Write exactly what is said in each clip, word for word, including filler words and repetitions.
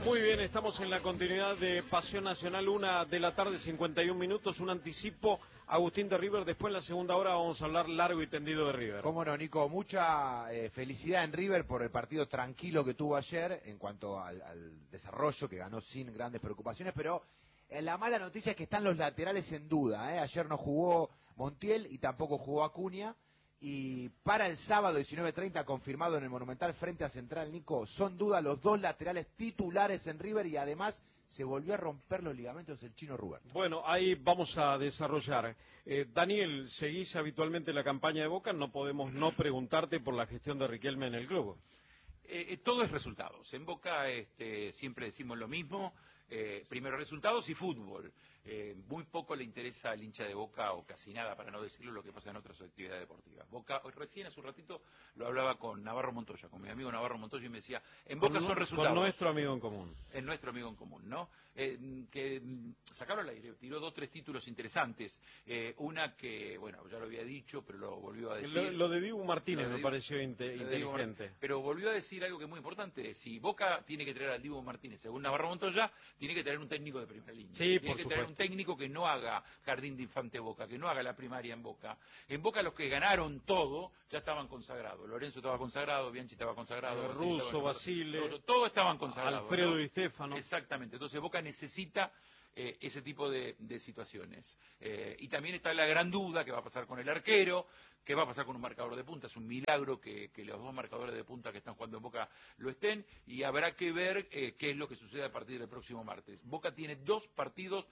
Muy bien, estamos en la continuidad de Pasión Nacional, una de la tarde, cincuenta y un minutos, un anticipo, Agustín de River. Después en la segunda hora vamos a hablar largo y tendido de River. Cómo no, Nico, mucha eh, felicidad en River por el partido tranquilo que tuvo ayer en cuanto al, al desarrollo, que ganó sin grandes preocupaciones, pero eh, la mala noticia es que están los laterales en duda, ¿eh? Ayer no jugó Montiel y tampoco jugó Acuña. Y para el sábado diecinueve treinta, confirmado en el Monumental frente a Central, Nico, son duda los dos laterales titulares en River y además se volvió a romper los ligamentos el Chino Ruberto. Bueno, ahí vamos a desarrollar. Eh, Daniel, seguís habitualmente la campaña de Boca, no podemos no preguntarte por la gestión de Riquelme en el club. Eh, todo es resultados. En Boca este, siempre decimos lo mismo, eh, primero resultados y fútbol. Eh, muy poco le interesa al hincha de Boca, o casi nada, para no decirlo, lo que pasa en otras actividades deportivas. Boca, hoy recién hace un ratito lo hablaba con Navarro Montoya, con mi amigo Navarro Montoya, y me decía, en Boca con, son resultados. Con nuestro amigo en común. En nuestro amigo en común, ¿no? Eh, que sacaron al aire, tiró dos, tres títulos interesantes. Eh, una que, bueno, ya lo había dicho, pero lo volvió a decir. Lo, lo de Dibu Martínez de me pareció inte, inteligente. Pero volvió a decir algo que es muy importante. Si Boca tiene que traer al Dibu Martínez, según Navarro Montoya, tiene que traer un técnico de primera línea. Sí, tiene por que supuesto. traer un técnico que no haga jardín de infante Boca, que no haga la primaria en Boca. En Boca los que ganaron todo ya estaban consagrados. Lorenzo estaba consagrado, Bianchi estaba consagrado, Russo, Basile, todos estaban consagrados. Alfredo ¿no? Di Stéfano. Exactamente. Entonces Boca necesita Eh, ese tipo de, de situaciones. Eh, y también está la gran duda, ¿qué va a pasar con el arquero? ¿Qué va a pasar con un marcador de punta? Es un milagro que, que los dos marcadores de punta que están jugando en Boca lo estén, y habrá que ver eh, qué es lo que sucede a partir del próximo martes. Boca tiene dos partidos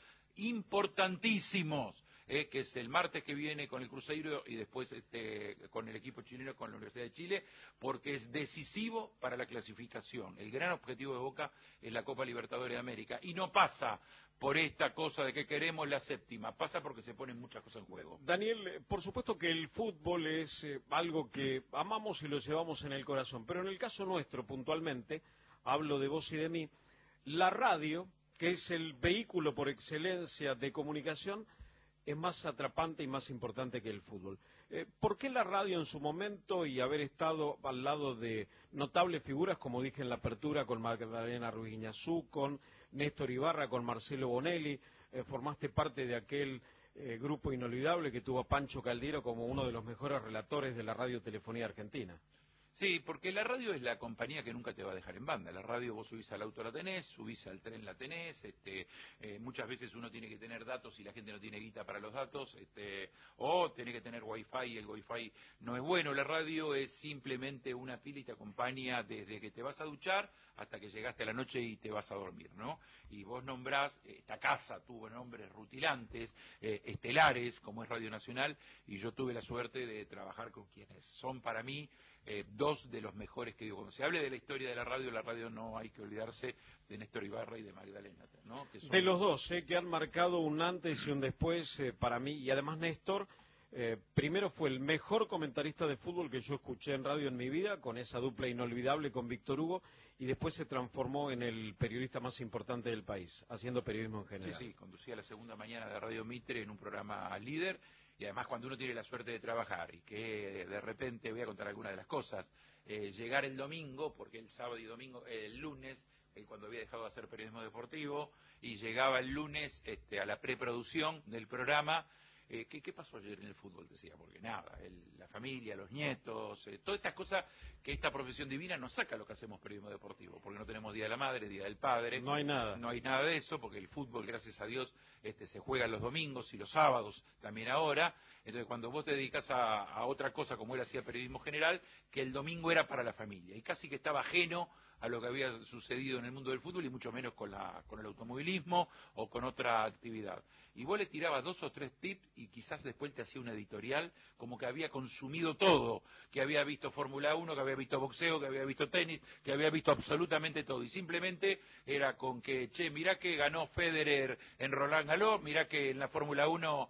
importantísimos, eh, que es el martes que viene con el Cruzeiro y después este, con el equipo chileno, con la Universidad de Chile, porque es decisivo para la clasificación. El gran objetivo de Boca es la Copa Libertadores de América, y no pasa por esta cosa de que queremos la séptima, pasa porque se ponen muchas cosas en juego. Daniel, por supuesto que el fútbol es eh, algo que amamos y lo llevamos en el corazón, pero en el caso nuestro puntualmente, hablo de vos y de mí, la radio, que es el vehículo por excelencia de comunicación, es más atrapante y más importante que el fútbol. Eh, ¿Por qué la radio en su momento, y haber estado al lado de notables figuras, como dije en la apertura, con Magdalena Ruiz Guiñazú, con Néstor Ibarra, con Marcelo Bonelli, eh, formaste parte de aquel eh, grupo inolvidable que tuvo a Pancho Caldiero como uno de los mejores relatores de la radiotelefonía argentina? Sí, porque la radio es la compañía que nunca te va a dejar en banda. La radio, vos subís al auto la tenés, subís al tren la tenés, este, eh, muchas veces uno tiene que tener datos y la gente no tiene guita para los datos, este, o tiene que tener wifi y el wifi no es bueno. La radio es simplemente una pila y te acompaña desde que te vas a duchar hasta que llegaste a la noche y te vas a dormir, ¿no? Y vos nombrás, esta casa tuvo nombres rutilantes, eh, estelares, como es Radio Nacional, y yo tuve la suerte de trabajar con quienes son para mí Eh, dos de los mejores que digo. Cuando se hable de la historia de la radio, la radio no hay que olvidarse de Néstor Ibarra y de Magdalena, ¿no? Que son... De los dos, eh, que han marcado un antes y un después eh, para mí, y además Néstor, eh, primero fue el mejor comentarista de fútbol que yo escuché en radio en mi vida, con esa dupla inolvidable con Víctor Hugo, y después se transformó en el periodista más importante del país, haciendo periodismo en general. Sí, sí, conducía la segunda mañana de Radio Mitre en un programa líder. Y además cuando uno tiene la suerte de trabajar y que de repente, voy a contar algunas de las cosas, eh, llegar el domingo, porque el sábado y domingo, eh, el lunes, eh, cuando había dejado de hacer periodismo deportivo, y llegaba el lunes este, a la preproducción del programa, eh, ¿qué, ¿qué pasó ayer en el fútbol? Decía, porque nada, el, la familia, los nietos, eh, todas estas cosas que esta profesión divina nos saca lo que hacemos periodismo deportivo, porque no tenemos Día de la Madre, Día del Padre. No hay nada. No hay nada de eso, porque el fútbol, gracias a Dios, este, se juega los domingos y los sábados también ahora. Entonces, cuando vos te dedicas a, a otra cosa, como él hacía periodismo general, que el domingo era para la familia, y casi que estaba ajeno a lo que había sucedido en el mundo del fútbol, y mucho menos con, la, con el automovilismo o con otra actividad. Y vos le tirabas dos o tres tips, y quizás después te hacía una editorial como que había consumido todo, que había visto Fórmula uno, que había visto boxeo, que había visto tenis, que había visto absolutamente todo, y simplemente era con que, che, mirá que ganó Federer en Roland Garros, mirá que en la Fórmula uno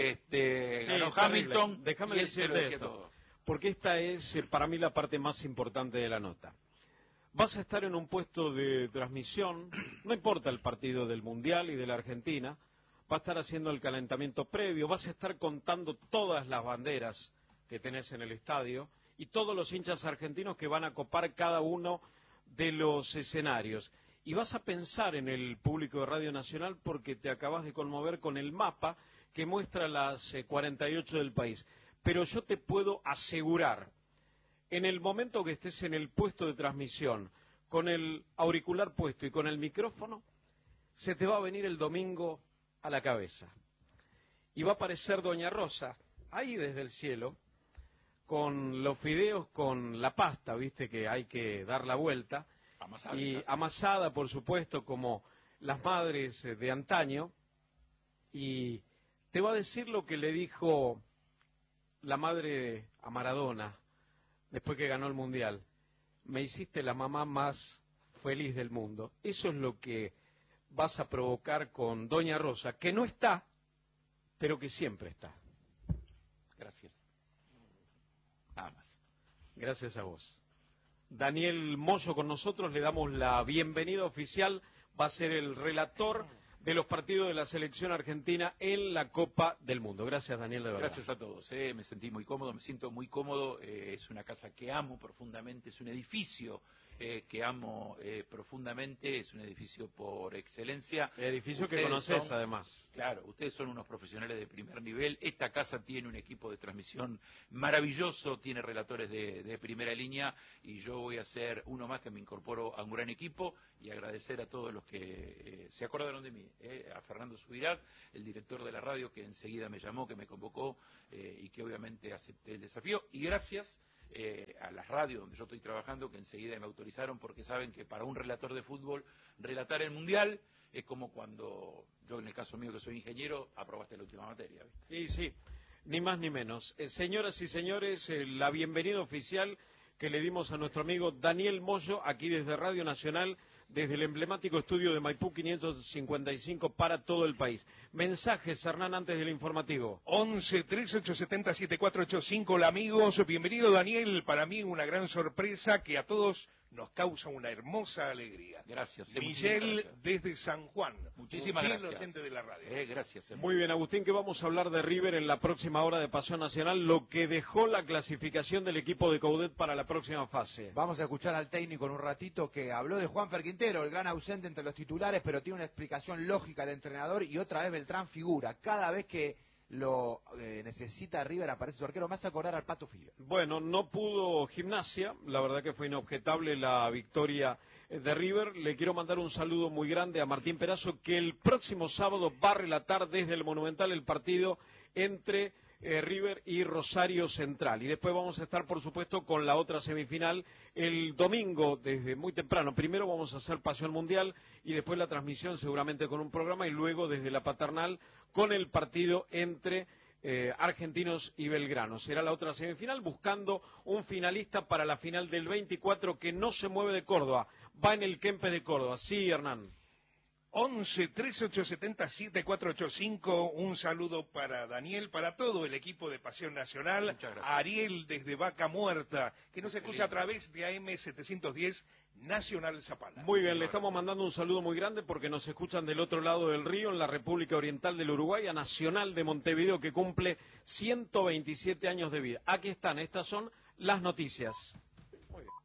este, Sí, ganó terrible. Hamilton, Déjame y él te lo decirte decía esto, todo. porque esta es eh, para mí la parte más importante de la nota. Vas a estar en un puesto de transmisión, no importa el partido del Mundial y de la Argentina, va a estar haciendo el calentamiento previo, vas a estar contando todas las banderas que tenés en el estadio y todos los hinchas argentinos que van a copar cada uno de los escenarios. y vas a pensar en el público de Radio Nacional porque te acabas de conmover con el mapa que muestra las eh, cuarenta y ocho del país. Pero yo te puedo asegurar, en el momento que estés en el puesto de transmisión, con el auricular puesto y con el micrófono, se te va a venir el domingo a la cabeza. Y va a aparecer Doña Rosa, ahí desde el cielo, con los fideos, con la pasta, viste que hay que dar la vuelta, Amasada, y casi. amasada, por supuesto, como las madres de antaño, y te va a decir lo que le dijo la madre a Maradona después que ganó el Mundial. Me hiciste la mamá más feliz del mundo. Eso es lo que vas a provocar con Doña Rosa, que no está, pero que siempre está. Gracias. Nada más. Gracias a vos. Daniel Moyo con nosotros, le damos la bienvenida oficial, va a ser el relator de los partidos de la selección argentina en la Copa del Mundo. Gracias, Daniel, de verdad. Gracias a todos, eh, me sentí muy cómodo, me siento muy cómodo, eh, es una casa que amo profundamente, es un edificio eh, que amo eh, profundamente, es un edificio por excelencia. El edificio Ustedes que conoces, son, además. Claro, ustedes son unos profesionales de primer nivel, esta casa tiene un equipo de transmisión maravilloso, tiene relatores de, de primera línea, y yo voy a ser uno más que me incorporo a un gran equipo, y agradecer a todos los que eh, se acordaron de mí, eh, a Fernando Subirat, el director de la radio, que enseguida me llamó, que me convocó, eh, y que obviamente acepté el desafío, y gracias eh, a las radios donde yo estoy trabajando, que enseguida me autorizaron, porque saben que para un relator de fútbol, relatar el Mundial es como cuando, yo en el caso mío que soy ingeniero, aprobaste la última materia, ¿viste? Sí, sí, ni más ni menos. Eh, señoras y señores, eh, la bienvenida oficial que le dimos a nuestro amigo Daniel Moyo, aquí desde Radio Nacional, desde el emblemático estudio de Maipú quinientos cincuenta y cinco para todo el país. Mensajes, Hernán, antes del informativo. once, tres ocho siete cero, siete cuatro ocho cinco, hola amigos, bienvenido Daniel, para mí una gran sorpresa que a todos nos causa una hermosa alegría. Gracias. Eh, Miguel gracias. desde San Juan, Muchísimas un fiel gracias. docente de la radio. Eh, gracias. Eh. Muy bien, Agustín, que vamos a hablar de River en la próxima hora de Pasión Nacional, lo que dejó la clasificación del equipo de Coudet para la próxima fase. Vamos a escuchar al técnico en un ratito que habló de Juanfer Quintero, el gran ausente entre los titulares, pero tiene una explicación lógica del entrenador, y otra vez Beltrán figura. Cada vez que lo eh, necesita River aparece su arquero, más a acordar al Pato Filio. Bueno, no pudo Gimnasia, la verdad que fue inobjetable la victoria de River. Le quiero mandar un saludo muy grande a Martín Perazo, que el próximo sábado va a relatar desde el Monumental el partido entre eh, River y Rosario Central. Y después vamos a estar, por supuesto, con la otra semifinal el domingo desde muy temprano. Primero vamos a hacer Pasión Mundial y después la transmisión seguramente con un programa, y luego desde la Paternal con el partido entre eh, Argentinos y Belgrano. Será la otra semifinal, buscando un finalista para la final del veinticuatro que no se mueve de Córdoba. Va en el Kempes de Córdoba. Sí, Hernán. once, tres ocho siete cero, siete cuatro ocho cinco, un saludo para Daniel, para todo el equipo de Pasión Nacional, Muchas gracias. a Ariel desde Vaca Muerta, que nos Qué escucha a lindo. través de A M setecientos diez Nacional Zapala. Muy bien, le estamos mandando un saludo muy grande porque nos escuchan del otro lado del río, en la República Oriental del Uruguay, a Nacional de Montevideo, que cumple ciento veintisiete años de vida. Aquí están, estas son las noticias. Muy bien.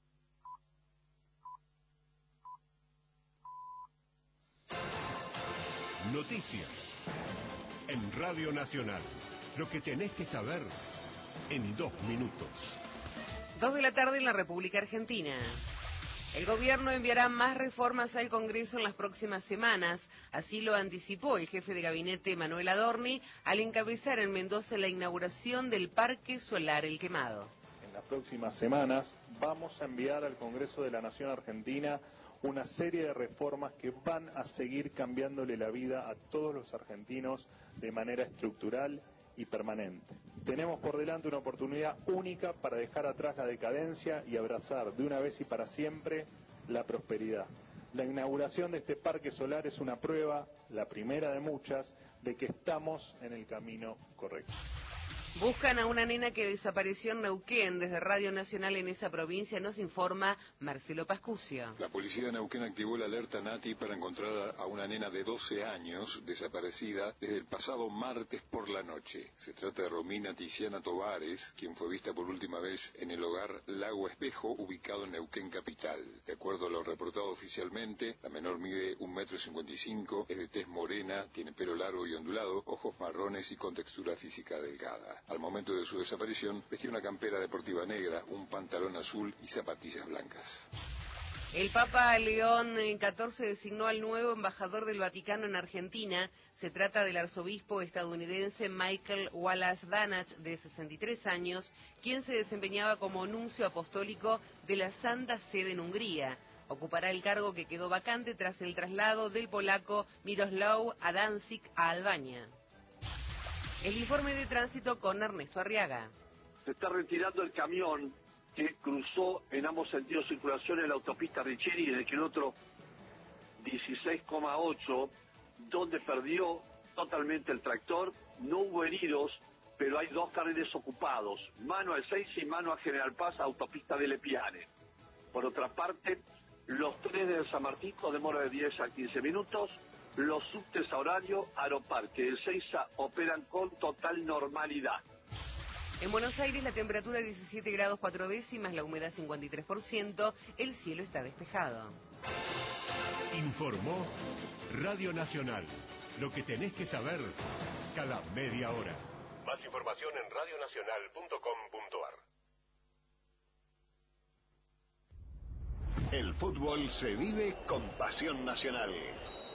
Noticias en Radio Nacional. Lo que tenés que saber en dos minutos. Dos de la tarde en la República Argentina. El gobierno enviará más reformas al Congreso en las próximas semanas. Así lo anticipó el jefe de gabinete Manuel Adorni al encabezar en Mendoza la inauguración del Parque Solar El Quemado. En las próximas semanas vamos a enviar al Congreso de la Nación Argentina una serie de reformas que van a seguir cambiándole la vida a todos los argentinos de manera estructural y permanente. Tenemos por delante una oportunidad única para dejar atrás la decadencia y abrazar de una vez y para siempre la prosperidad. La inauguración de este parque solar es una prueba, la primera de muchas, de que estamos en el camino correcto. Buscan a una nena que desapareció en Neuquén. Desde Radio Nacional en esa provincia nos informa Marcelo Pascucio. La policía de Neuquén activó la alerta Nati para encontrar a una nena de doce años desaparecida desde el pasado martes por la noche. Se trata de Romina Tiziana Tovares, quien fue vista por última vez en el hogar Lago Espejo, ubicado en Neuquén capital. De acuerdo a lo reportado oficialmente, la menor mide un metro cincuenta y cinco, es de tez morena, tiene pelo largo y ondulado, ojos marrones y con textura física delgada. Al momento de su desaparición, vestía una campera deportiva negra, un pantalón azul y zapatillas blancas. El Papa León catorce designó al nuevo embajador del Vaticano en Argentina. Se trata del arzobispo estadounidense Michael Wallace Danach, de sesenta y tres años, quien se desempeñaba como nuncio apostólico de la Santa Sede en Hungría. Ocupará el cargo que quedó vacante tras el traslado del polaco Miroslav Adancic a Albania. El informe de tránsito con Ernesto Arriaga. Se está retirando el camión que cruzó en ambos sentidos de circulación en la autopista Richeri en el kilómetro dieciséis coma ocho, donde perdió totalmente el tractor. No hubo heridos, pero hay dos carriles ocupados, mano al seis y mano a General Paz, autopista de Lepiane. Por otra parte, los trenes de San Martín con demora de diez a quince minutos. Los subtes a horario Aeroparque de Ezeiza operan con total normalidad. En Buenos Aires la temperatura diecisiete grados cuatro décimas, la humedad cincuenta y tres por ciento, el cielo está despejado. Informó Radio Nacional. Lo que tenés que saber cada media hora. Más información en radio nacional punto com punto ar. El fútbol se vive con pasión nacional.